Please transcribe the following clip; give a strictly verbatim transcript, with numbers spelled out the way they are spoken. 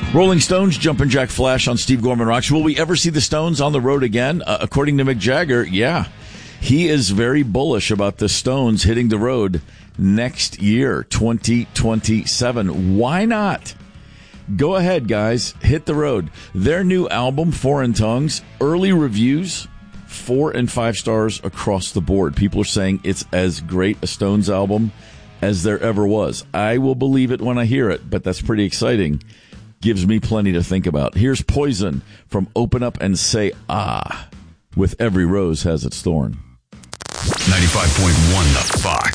Rolling Stones, Jumpin' Jack Flash on Steve Gorman Rocks. Will we ever see the Stones on the road again? Uh, according to Mick Jagger, yeah. He is very bullish about the Stones hitting the road next year, twenty twenty-seven. Why not? Go ahead, guys. Hit the road. Their new album, Foreign Tongues, early reviews, four and five stars across the board. People are saying it's as great a Stones album as there ever was. I will believe it when I hear it, but that's pretty exciting. Gives me plenty to think about. Here's Poison from Open Up and Say Ah, with Every Rose Has Its Thorn. ninety-five point one The Fox.